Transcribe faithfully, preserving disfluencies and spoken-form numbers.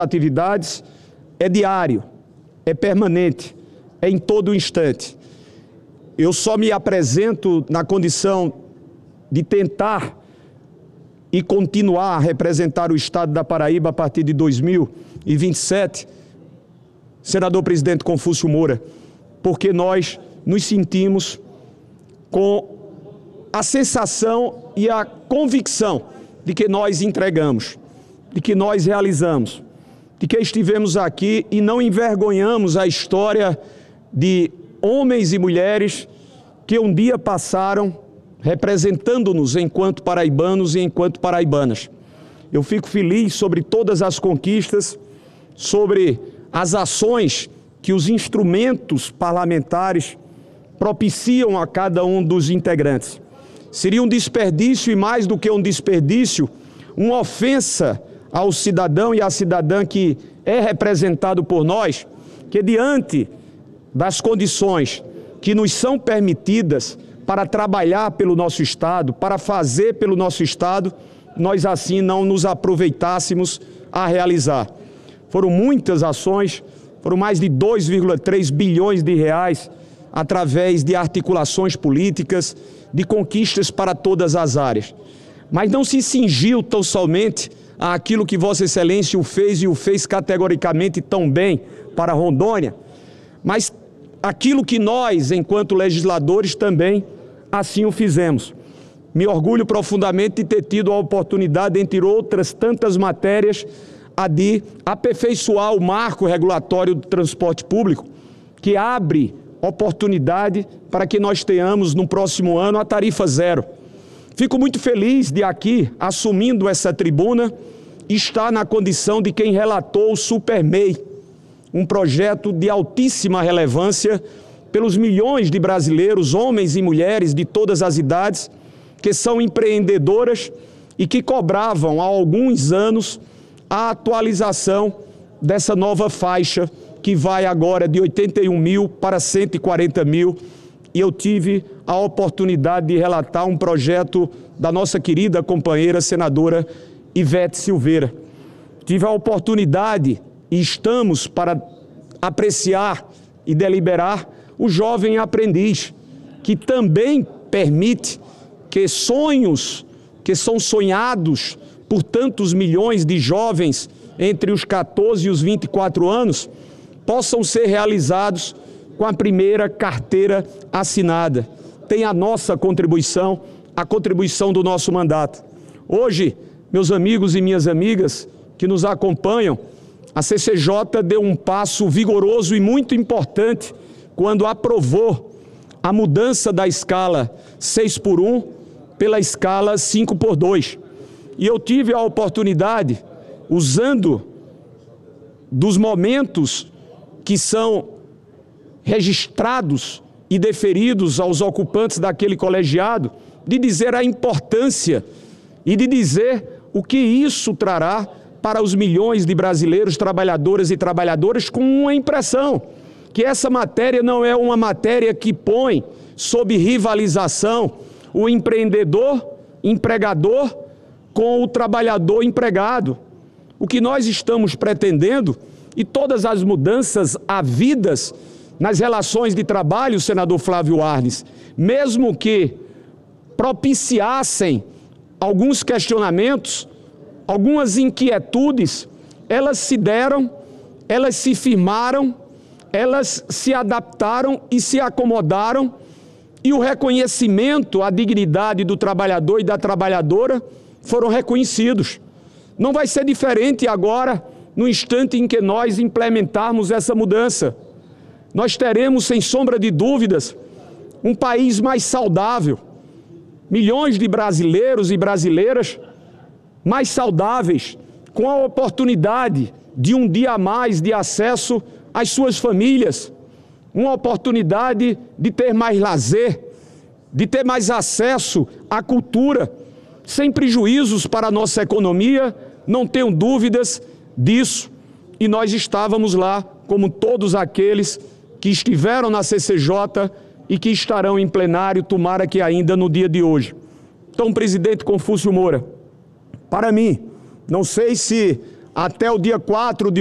atividades é diário, é permanente, é em todo instante. Eu só me apresento na condição de tentar e continuar a representar o Estado da Paraíba a partir de dois mil e vinte e sete, senador presidente Confúcio Moura, porque nós nos sentimos com a sensação e a convicção de que nós entregamos, de que nós realizamos, de que estivemos aqui e não envergonhamos a história de homens e mulheres que um dia passaram representando-nos enquanto paraibanos e enquanto paraibanas. Eu fico feliz sobre todas as conquistas, sobre as ações que os instrumentos parlamentares propiciam a cada um dos integrantes. Seria um desperdício, e mais do que um desperdício, uma ofensa ao cidadão e à cidadã que é representado por nós, que diante das condições que nos são permitidas para trabalhar pelo nosso Estado, para fazer pelo nosso Estado, nós assim não nos aproveitássemos a realizar. Foram muitas ações, foram mais de dois vírgula três bilhões de reais através de articulações políticas, de conquistas para todas as áreas. Mas não se cingiu tão somente àquilo que Vossa Excelência o fez e o fez categoricamente tão bem para Rondônia, mas aquilo que nós, enquanto legisladores, também assim o fizemos. Me orgulho profundamente de ter tido a oportunidade, entre outras tantas matérias, a de aperfeiçoar o marco regulatório do transporte público, que abre oportunidade para que nós tenhamos no próximo ano a tarifa zero. Fico muito feliz de aqui, assumindo essa tribuna, estar na condição de quem relatou o SuperMEI, um projeto de altíssima relevância pelos milhões de brasileiros, homens e mulheres de todas as idades, que são empreendedoras e que cobravam há alguns anos a atualização dessa nova faixa que vai agora de oitenta e um mil para cento e quarenta mil, e eu tive a oportunidade de relatar um projeto da nossa querida companheira senadora Ivete Silveira. Tive a oportunidade e estamos para apreciar e deliberar o jovem aprendiz, que também permite que sonhos que são sonhados por tantos milhões de jovens entre os quatorze e os vinte e quatro anos possam ser realizados com a primeira carteira assinada. Tem a nossa contribuição, a contribuição do nosso mandato. Hoje, meus amigos e minhas amigas que nos acompanham, a C C J deu um passo vigoroso e muito importante quando aprovou a mudança da escala seis por um pela escala cinco por dois. E eu tive a oportunidade, usando dos momentos que são registrados e deferidos aos ocupantes daquele colegiado, de dizer a importância e de dizer o que isso trará para os milhões de brasileiros, trabalhadoras e trabalhadoras, com uma impressão, que essa matéria não é uma matéria que põe sob rivalização o empreendedor, empregador, com o trabalhador empregado. O que nós estamos pretendendo, e todas as mudanças havidas nas relações de trabalho, senador Flávio Arnes, mesmo que propiciassem alguns questionamentos, algumas inquietudes, elas se deram, elas se firmaram, elas se adaptaram e se acomodaram, e o reconhecimento, a dignidade do trabalhador e da trabalhadora foram reconhecidos. Não vai ser diferente agora, no instante em que nós implementarmos essa mudança. Nós teremos, sem sombra de dúvidas, um país mais saudável, milhões de brasileiros e brasileiras mais saudáveis, com a oportunidade de um dia a mais de acesso às suas famílias, uma oportunidade de ter mais lazer, de ter mais acesso à cultura, sem prejuízos para a nossa economia, não tenho dúvidas disso. E nós estávamos lá, como todos aqueles que estiveram na C C J e que estarão em plenário, tomara que ainda no dia de hoje. Então, presidente Confúcio Moura, para mim, não sei se até o dia quatro de